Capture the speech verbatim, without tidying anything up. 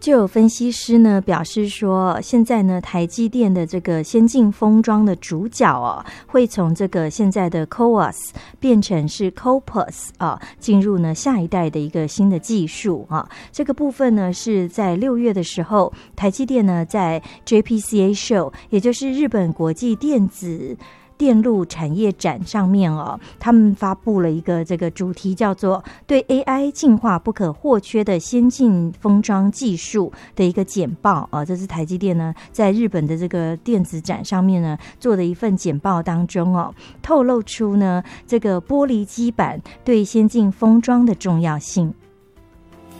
就有分析师呢表示说，现在呢台积电的这个先进封装的主角哦，会从这个现在的 C O A S 变成是 C O P U S 啊，进入呢下一代的一个新的技术啊。这个部分呢是在六月的时候，台积电呢在 J P C A Show， 也就是日本国际电子电路产业展上面哦，他们发布了一个这个主题叫做对 A I 进化不可或缺的先进封装技术的一个简报啊，这是台积电呢在日本的这个电子展上面呢做的一份简报当中哦，透露出呢这个玻璃基板对先进封装的重要性。